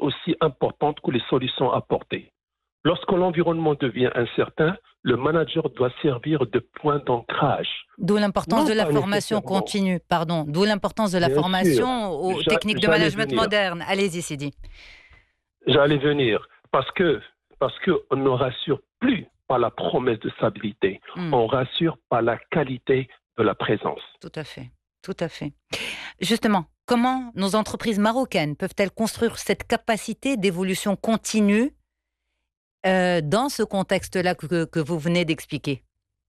aussi importante que les solutions apportées. Lorsque l'environnement devient incertain, le manager doit servir de point d'ancrage. D'où l'importance Non de la pas formation nécessairement, continue, pardon. D'où l'importance de la bien sûr, formation aux techniques de j'allais management venir. moderne. Allez-y, Sidi. J'allais venir. Parce que on ne rassure plus par la promesse de stabilité. Hmm, On rassure par la qualité de la présence. tout à fait. Tout à fait. Justement, comment nos entreprises marocaines peuvent-elles construire cette capacité d'évolution continue dans ce contexte-là que vous venez d'expliquer?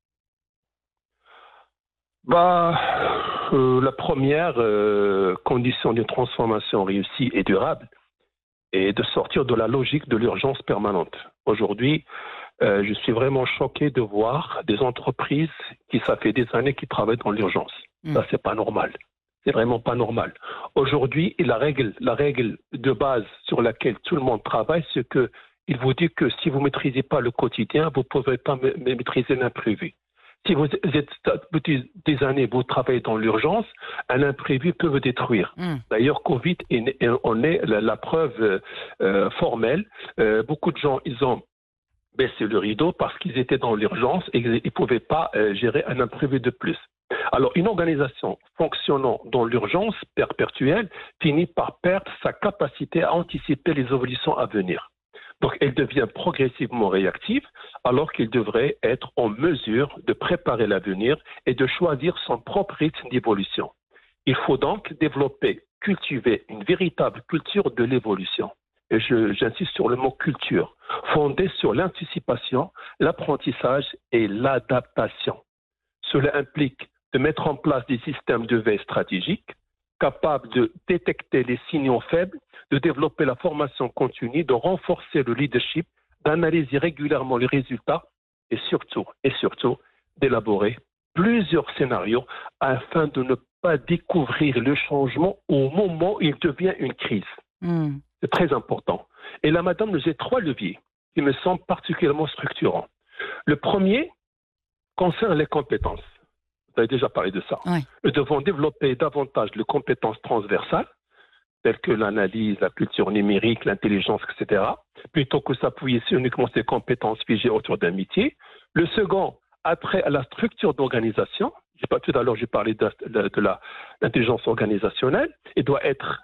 La première condition d'une transformation réussie et durable est de sortir de la logique de l'urgence permanente. Aujourd'hui, je suis vraiment choqué de voir des entreprises ça fait des années, qui travaillent dans l'urgence. Hmm, Ça, c'est pas normal. C'est vraiment pas normal. Aujourd'hui, la règle de base sur laquelle tout le monde travaille, c'est que il vous dit que si vous maîtrisez pas le quotidien, vous ne pouvez pas maîtriser l'imprévu. Si vous êtes depuis des années, vous travaillez dans l'urgence, un imprévu peut vous détruire. hmm. D'ailleurs, Covid en est la preuve formelle. Beaucoup de gens, ils ont baissé le rideau parce qu'ils étaient dans l'urgence et qu'ils ne pouvaient pas gérer un imprévu de plus. Alors, une organisation fonctionnant dans l'urgence perpétuelle finit par perdre sa capacité à anticiper les évolutions à venir. Donc, elle devient progressivement réactive alors qu'elle devrait être en mesure de préparer l'avenir et de choisir son propre rythme d'évolution. Il faut donc développer, cultiver une véritable culture de l'évolution. Et j'insiste sur le mot culture, fondée sur l'anticipation, l'apprentissage et l'adaptation. Cela implique de mettre en place des systèmes de veille stratégiques capables de détecter les signaux faibles, de développer la formation continue, de renforcer le leadership, d'analyser régulièrement les résultats et surtout, d'élaborer plusieurs scénarios afin de ne pas découvrir le changement au moment où il devient une crise. Hmm. C'est très important. Et là, madame, j'ai 3 leviers qui me semblent particulièrement structurants. Le premier concerne les compétences. Vous avez déjà parlé de ça. Oui. Nous devons développer davantage de compétences transversales, telles que l'analyse, la culture numérique, l'intelligence, etc., plutôt que s'appuyer sur uniquement ces compétences figées autour d'un métier. Le second, après la structure d'organisation, tout à l'heure j'ai parlé de l'intelligence organisationnelle, elle doit être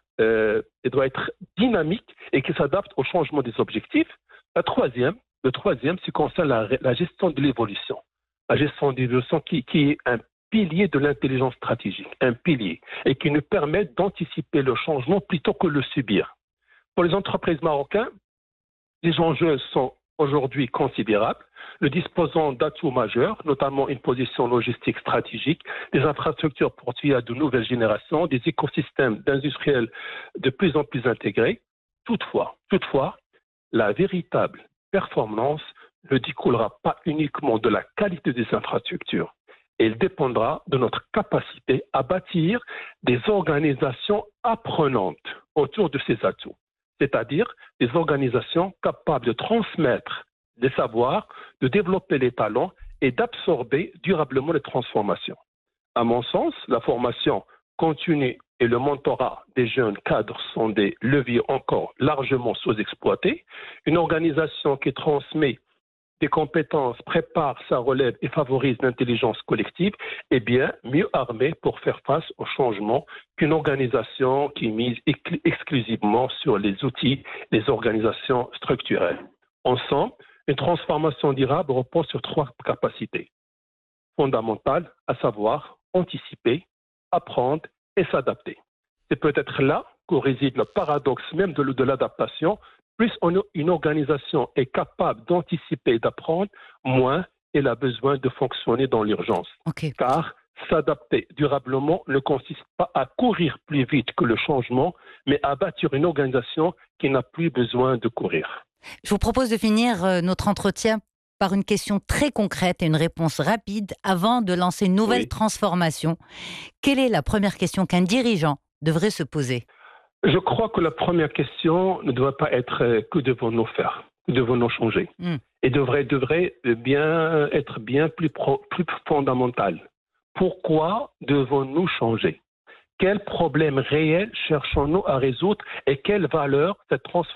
dynamique et qui s'adapte au changement des objectifs. Le troisième, c'est concerne la gestion de l'évolution. La gestion de l'évolution qui est un pilier de l'intelligence stratégique, un pilier, et qui nous permet d'anticiper le changement plutôt que le subir. Pour les entreprises marocaines, les enjeux sont aujourd'hui considérables. Nous disposons d'atouts majeurs, notamment une position logistique stratégique, des infrastructures portuaires de nouvelle génération, des écosystèmes d'industriels de plus en plus intégrés. Toutefois, la véritable performance ne découlera pas uniquement de la qualité des infrastructures. Elle dépendra de notre capacité à bâtir des organisations apprenantes autour de ces atouts, c'est-à-dire des organisations capables de transmettre des savoirs, de développer les talents et d'absorber durablement les transformations. À mon sens, la formation continue et le mentorat des jeunes cadres sont des leviers encore largement sous-exploités. Une organisation qui transmet des compétences, prépare sa relève et favorise l'intelligence collective est bien mieux armée pour faire face au changement qu'une organisation qui mise exclusivement sur les outils des organisations structurelles. Ensemble, une transformation durable repose sur 3 capacités fondamentales, à savoir anticiper, apprendre et s'adapter. C'est peut-être là qu'où réside le paradoxe même de l'adaptation. Plus une organisation est capable d'anticiper et d'apprendre, moins elle a besoin de fonctionner dans l'urgence. OK. Car s'adapter durablement ne consiste pas à courir plus vite que le changement, mais à bâtir une organisation qui n'a plus besoin de courir. Je vous propose de finir notre entretien par une question très concrète et une réponse rapide avant de lancer une nouvelle Oui. transformation. Quelle est la première question qu'un dirigeant devrait se poser? Je crois que la première question ne doit pas être que devons-nous faire, que devons-nous changer, Hmm. et devrait bien être bien plus fondamentale. Pourquoi devons-nous changer? Quels problèmes réels cherchons-nous à résoudre et quelle valeur cette transformation